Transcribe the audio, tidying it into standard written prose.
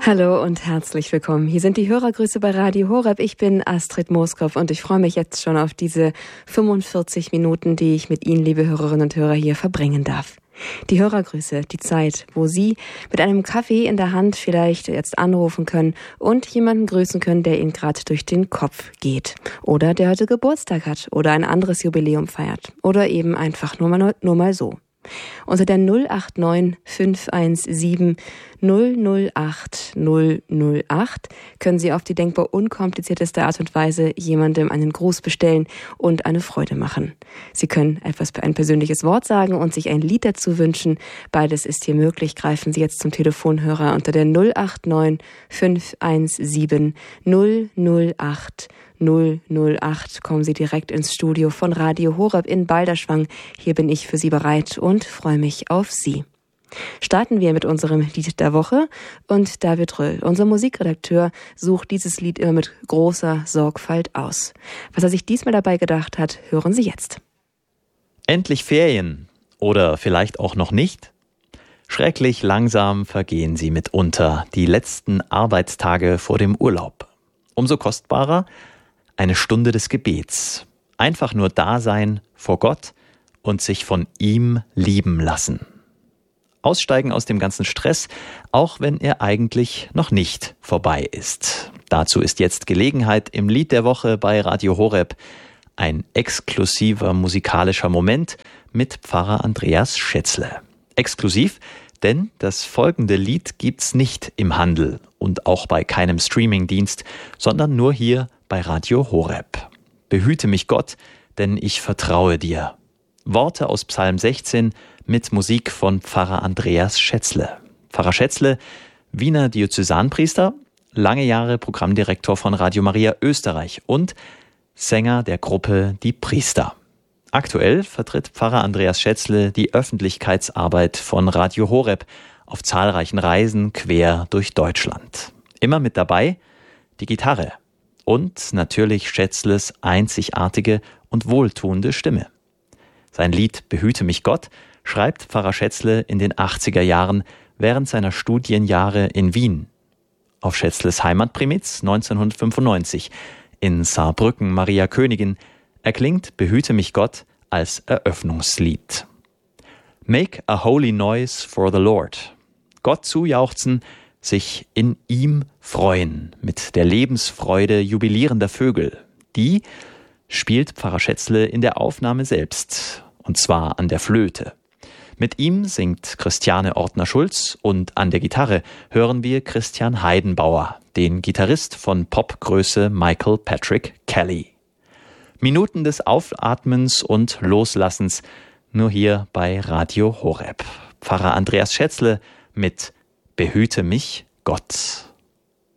Hallo und herzlich willkommen. Hier sind die Hörergrüße bei Radio Horeb. Ich bin Astrid Mooskopf und ich freue mich jetzt schon auf diese 45 Minuten, die ich mit Ihnen, liebe Hörerinnen und Hörer, hier verbringen darf. Die Hörergrüße, die Zeit, wo Sie mit einem Kaffee in der Hand vielleicht jetzt anrufen können und jemanden grüßen können, der Ihnen gerade durch den Kopf geht oder der heute Geburtstag hat oder ein anderes Jubiläum feiert oder eben einfach nur mal so. Unter der 089 517 008 008 können Sie auf die denkbar unkomplizierteste Art und Weise jemandem einen Gruß bestellen und eine Freude machen. Sie können ein persönliches Wort sagen und sich ein Lied dazu wünschen. Beides ist hier möglich. Greifen Sie jetzt zum Telefonhörer unter der 089 517 008 008. Kommen Sie direkt ins Studio von Radio Horeb in Balderschwang. Hier bin ich für Sie bereit und freue mich auf Sie. Starten wir mit unserem Lied der Woche und David Röll, unser Musikredakteur, sucht dieses Lied immer mit großer Sorgfalt aus. Was er sich diesmal dabei gedacht hat, hören Sie jetzt. Endlich Ferien oder vielleicht auch noch nicht? Schrecklich langsam vergehen sie mitunter, die letzten Arbeitstage vor dem Urlaub. Umso kostbarer eine Stunde des Gebets. Einfach nur da sein vor Gott und sich von ihm lieben lassen. Aussteigen aus dem ganzen Stress, auch wenn er eigentlich noch nicht vorbei ist. Dazu ist jetzt Gelegenheit im Lied der Woche bei Radio Horeb. Ein exklusiver musikalischer Moment mit Pfarrer Andreas Schätzle. Exklusiv, denn das folgende Lied gibt's nicht im Handel und auch bei keinem Streamingdienst, sondern nur hier bei Radio Horeb. Behüte mich Gott, denn ich vertraue dir. Worte aus Psalm 16 mit Musik von Pfarrer Andreas Schätzle. Pfarrer Schätzle, Wiener Diözesanpriester, lange Jahre Programmdirektor von Radio Maria Österreich und Sänger der Gruppe Die Priester. Aktuell vertritt Pfarrer Andreas Schätzle die Öffentlichkeitsarbeit von Radio Horeb auf zahlreichen Reisen quer durch Deutschland. Immer mit dabei die Gitarre und natürlich Schätzles einzigartige und wohltuende Stimme. Sein Lied Behüte mich Gott schreibt Pfarrer Schätzle in den 80er Jahren während seiner Studienjahre in Wien. Auf Schätzles Heimatprimitz 1995 in Saarbrücken Maria Königin erklingt Behüte mich Gott als Eröffnungslied. Make a holy noise for the Lord. Gott zujauchzen, sich in ihm freuen, mit der Lebensfreude jubilierender Vögel. Die spielt Pfarrer Schätzle in der Aufnahme selbst, und zwar an der Flöte. Mit ihm singt Christiane Ortner-Schulz und an der Gitarre hören wir Christian Heidenbauer, den Gitarrist von Popgröße Michael Patrick Kelly. Minuten des Aufatmens und Loslassens, nur hier bei Radio Horeb. Pfarrer Andreas Schätzle mit Behüte mich Gott.